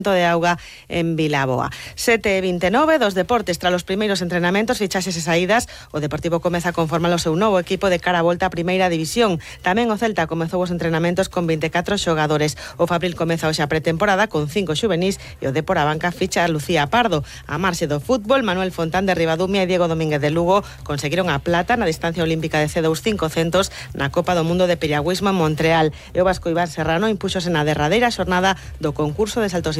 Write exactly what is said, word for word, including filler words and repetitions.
de auga en Vilaboa. sete e vinte e nove dos deportes, tras os primeiros entrenamentos, fichaxes e saídas, o Deportivo comeza a conformar o seu novo equipo de cara a volta a Primeira División. Tamén o Celta comezou os entrenamentos con vinte e catro xogadores. O Fabril comeza hoxe a pretemporada con cinco xuvenís e o Depor a banca ficha a Lucía Pardo. A marxe do fútbol, Manuel Fontán de Ribadumia e Diego Domínguez de Lugo conseguiron a plata na distancia olímpica de C dous quinhentos na Copa do Mundo de Piragüismo en Montreal. E o vasco Iván Serrano impúxose na derradeira xornada do concurso de saltos